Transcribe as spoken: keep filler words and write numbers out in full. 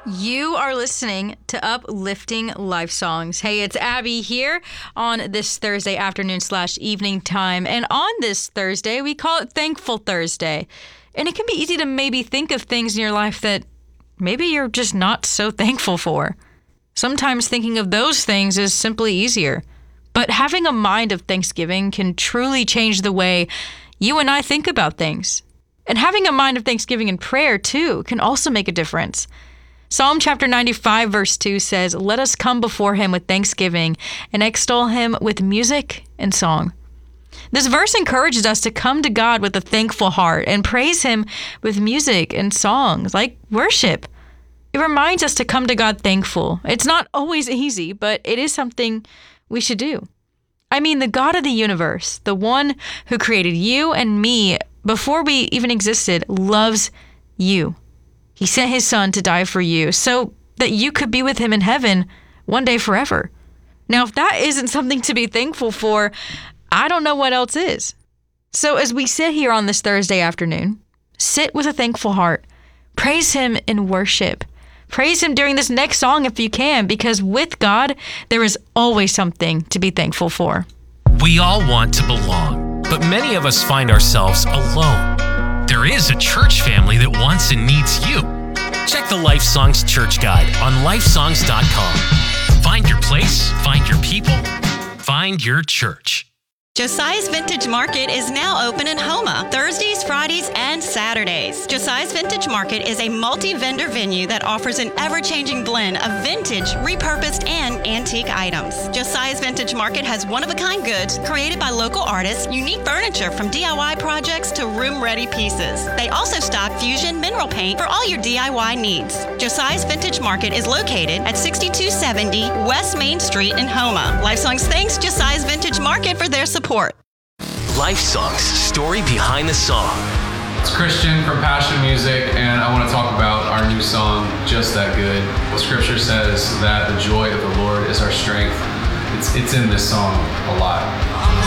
You are listening to Uplifting Life Songs. Hey, it's Abby here on this Thursday afternoon slash evening time. And on this Thursday, we call it Thankful Thursday. And it can be easy to maybe think of things in your life that maybe you're just not so thankful for. Sometimes thinking of those things is simply easier. But having a mind of thanksgiving can truly change the way you and I think about things. And having a mind of thanksgiving and prayer, too, can also make a difference. Psalm chapter ninety-five, verse two says, "Let us come before him with thanksgiving and extol him with music and song." This verse encourages us to come to God with a thankful heart and praise him with music and songs like worship. It reminds us to come to God thankful. It's not always easy, but it is something we should do. I mean, the God of the universe, the one who created you and me before we even existed, loves you. He sent his son to die for you so that you could be with him in heaven one day forever. Now, if that isn't something to be thankful for, I don't know what else is. So as we sit here on this Thursday afternoon, sit with a thankful heart. Praise him in worship. Praise him during this next song if you can, because with God, there is always something to be thankful for. We all want to belong, but many of us find ourselves alone. There is a church family that wants and needs you. Check the Life Songs Church Guide on life songs dot com. Find your place, find your people, find your church. Josiah's Vintage Market is now open in Houma, Thursdays, Fridays, and Saturdays. Josiah's Vintage Market is a multi-vendor venue that offers an ever-changing blend of vintage, repurposed, and antique items. Josiah's Vintage Market has one-of-a-kind goods created by local artists, unique furniture from D I Y projects to room-ready pieces. They also stock Fusion mineral paint for all your D I Y needs. Josiah's Vintage Market is located at sixty-two seventy West Main Street in Houma. Lifesongs thanks Josiah's Vintage Market for their support. Life Songs, story behind the song. It's Christian from Passion Music, and I want to talk about our new song, Just That Good. The scripture says that the joy of the Lord is our strength. It's, it's in this song a lot.